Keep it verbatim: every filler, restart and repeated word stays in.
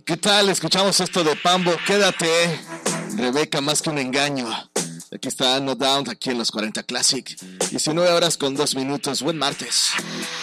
¿Qué tal? Escuchamos esto de Pambo, Quédate, Rebeca, Más que un engaño. Aquí está No Doubt, aquí en los cuarenta Classic. diecinueve horas con dos minutos, buen martes.